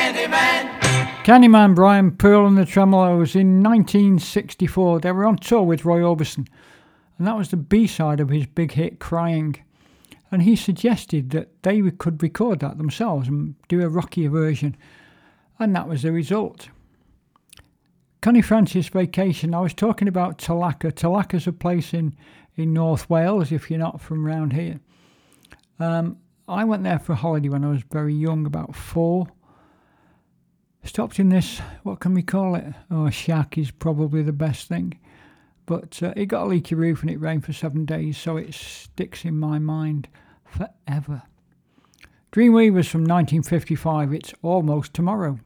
Candyman, Brian Pearl and the Tremolos in 1964. They were on tour with Roy Orbison, and that was the B-side of his big hit Crying. And he suggested that they could record that themselves and do a rockier version, and that was the result. Connie Francis Vacation. I was talking about Talacca. Talacca's a place in North Wales, if you're not from round here. I went there for a holiday when I was very young, about 4. Stopped in this, what can we call it? Oh, a shack is probably the best thing. But it got a leaky roof and it rained for 7 days, so it sticks in my mind forever. Dreamweavers from 1955, It's Almost Tomorrow.